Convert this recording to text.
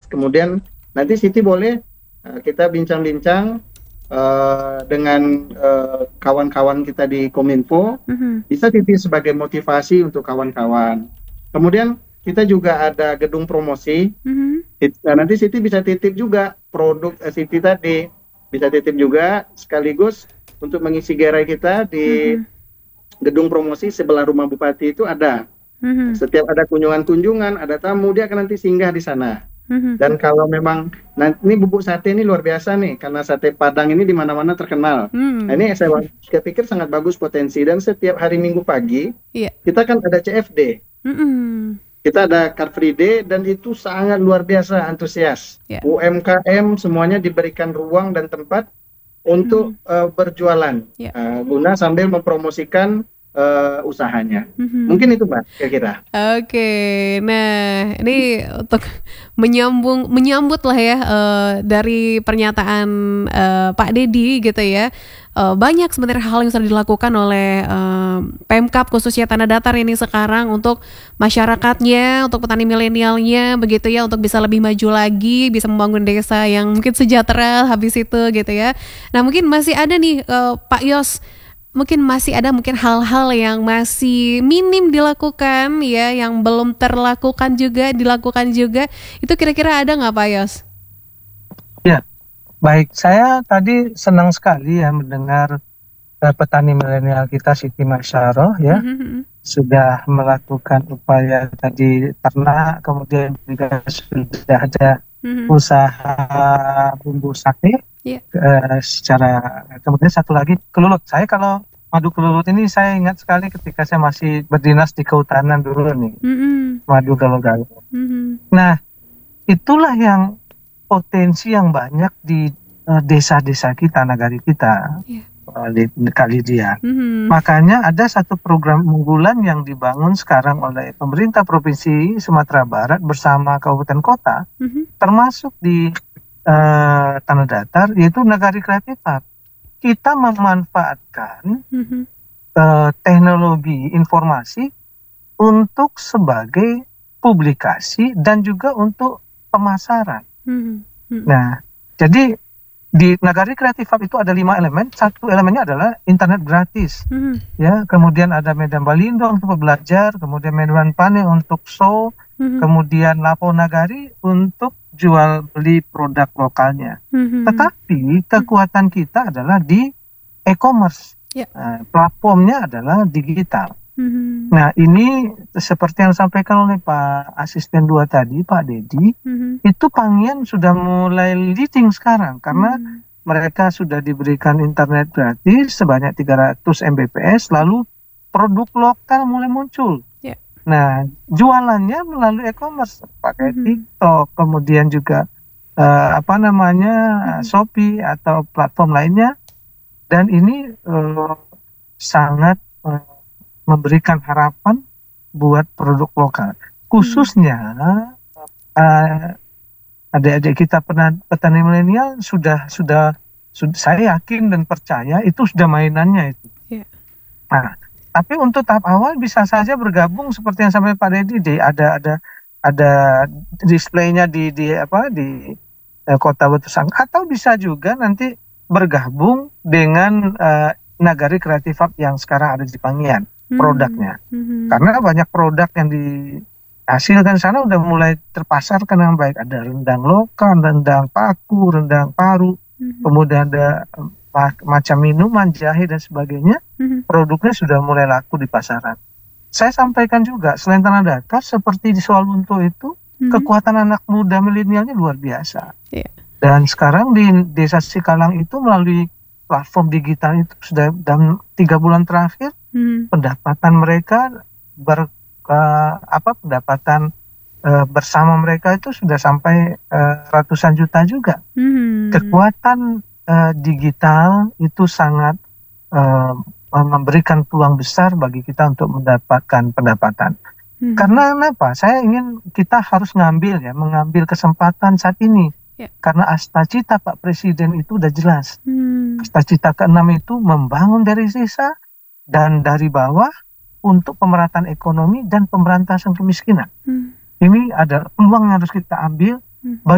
Kemudian nanti Siti boleh kita bincang-bincang dengan kawan-kawan kita di Kominfo, bisa Siti sebagai motivasi untuk kawan-kawan. Kemudian kita juga ada gedung promosi. Nanti Siti bisa titip juga produk Siti tadi, bisa titip juga sekaligus untuk mengisi gerai kita di gedung promosi sebelah rumah Bupati itu ada. Setiap ada kunjungan-kunjungan, ada tamu, dia akan nanti singgah di sana. Dan kalau memang nanti ini bubuk sate ini luar biasa nih, karena sate Padang ini di mana-mana terkenal. Nah, ini saya pikir sangat bagus potensi, dan setiap hari Minggu pagi kita kan ada CFD. Kita ada Car Free Day, dan itu sangat luar biasa antusias. UMKM semuanya diberikan ruang dan tempat untuk berjualan, guna sambil mempromosikan usahanya. Mungkin itu Mbak kira-kira. Oke, nah ini untuk menyambut lah ya dari pernyataan Pak Deddy gitu ya. Banyak sebenarnya hal yang sudah dilakukan oleh Pemkab khususnya Tanah Datar ini sekarang untuk masyarakatnya, untuk petani milenialnya begitu ya, untuk bisa lebih maju lagi, bisa membangun desa yang mungkin sejahtera habis itu gitu ya. Nah mungkin masih ada nih Pak Yos, mungkin masih ada hal-hal yang masih minim dilakukan ya, yang belum dilakukan juga. Itu kira-kira ada nggak Pak Yos? Ya, baik. Saya tadi senang sekali ya mendengar petani milenial kita Siti Masyaro ya sudah melakukan upaya tadi ternak, kemudian juga sudah ada usaha bumbu sate. Secara kemudian satu lagi kelulut. Saya kalau madu kelulut ini saya ingat sekali ketika saya masih berdinas di kehutanan dulu nih, madu galo-galo. Nah, itulah yang potensi yang banyak di desa-desa kita, nagari kita, kali dia. Makanya ada satu program unggulan yang dibangun sekarang oleh pemerintah Provinsi Sumatera Barat bersama kabupaten kota, termasuk di Tanah Datar, yaitu Nagari Kreatif Hub. Kita memanfaatkan teknologi informasi untuk sebagai publikasi dan juga untuk pemasaran. Nah, jadi di Nagari Kreatif Hub itu ada 5 elemen. Satu elemennya adalah internet gratis, ya. Kemudian ada medan balindo untuk belajar, kemudian medan pane untuk show, kemudian Lapo Nagari untuk jual beli produk lokalnya. Tetapi kekuatan kita adalah di e-commerce. Platformnya adalah digital. Nah, ini seperti yang disampaikan oleh Pak Asisten 2 tadi, Pak Deddy, itu Panggian sudah mulai leading sekarang karena mereka sudah diberikan internet gratis sebanyak 300 Mbps, lalu produk lokal mulai muncul. Nah, jualannya melalui e-commerce, pakai TikTok, kemudian juga Shopee atau platform lainnya, dan ini sangat memberikan harapan buat produk lokal, khususnya adik-adik kita petani milenial sudah saya yakin dan percaya itu sudah mainannya itu. Nah, tapi untuk tahap awal bisa saja bergabung seperti yang sampai Pak Deddy, ada displaynya di Kota Batu Sangkar, atau bisa juga nanti bergabung dengan Nagari Kreatif Hub yang sekarang ada di Panggian produknya. Karena banyak produk yang dihasilkan sana udah mulai terpasarkan dengan baik. Ada rendang lokal, rendang paku, rendang paru, kemudian ada macam minuman, jahe dan sebagainya. Produknya sudah mulai laku di pasaran. Saya sampaikan juga, selain Tanah Datar, seperti di Sawalunto itu, kekuatan anak muda milenialnya luar biasa. Dan sekarang di Desa Sikalang itu melalui platform digital itu sudah dalam 3 bulan terakhir, pendapatan mereka pendapatan bersama mereka itu sudah sampai ratusan juta juga. Kekuatan digital itu sangat memberikan peluang besar bagi kita untuk mendapatkan pendapatan. Karena kenapa? Kita harus mengambil kesempatan saat ini. Karena cita Pak Presiden itu udah jelas. Cita ke-6 itu membangun dari desa dan dari bawah untuk pemerataan ekonomi dan pemberantasan kemiskinan. Ini adalah peluang yang harus kita ambil.